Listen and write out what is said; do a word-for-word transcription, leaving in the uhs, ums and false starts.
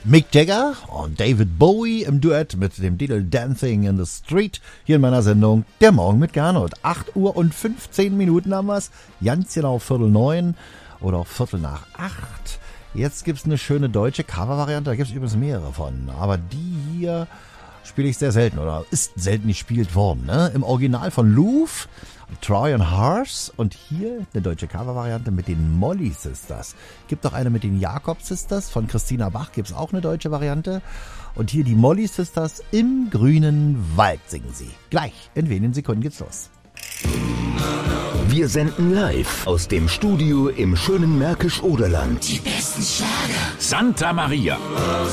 Mick Jagger und David Bowie im Duett mit dem Titel Dancing in the Street hier in meiner Sendung Der Morgen mit Gernot. acht Uhr und fünfzehn Minuten haben wir's, ganz genau Viertel neun oder auch Viertel nach acht. Jetzt gibt's eine schöne deutsche Covervariante, da gibt's übrigens mehrere von, aber die hier spiele ich sehr selten oder ist selten gespielt worden. Ne? Im Original von Louvre, Troy and Harsh und hier eine deutsche Covervariante mit den Molly Sisters. Gibt auch eine mit den Jakob Sisters, von Christina Bach gibt's auch eine deutsche Variante. Und hier die Molly Sisters im grünen Wald singen sie. Gleich, in wenigen Sekunden geht's los. Wir senden live aus dem Studio im schönen Märkisch-Oderland. Die besten Schlager. Santa Maria.